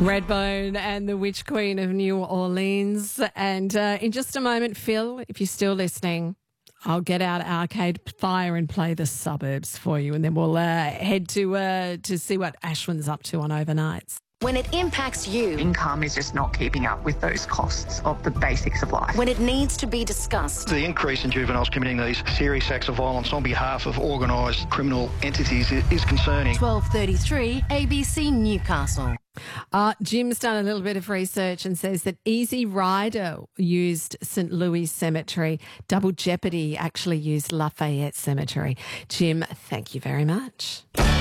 Redbone and the Witch Queen of New Orleans. And in just a moment, Phil, if you're still listening, I'll get out Arcade Fire and play The Suburbs for you, and then we'll head to see what Ashwin's up to on overnights. When it impacts you, Income is just not keeping up with those costs of the basics of life. when it needs to be discussed, The increase in juveniles committing these serious acts of violence on behalf of organised criminal entities is concerning. 12:33 ABC Newcastle. Jim's done a little bit of research and says that Easy Rider used St. Louis Cemetery. Double Jeopardy actually used Lafayette Cemetery. Jim, thank you very much.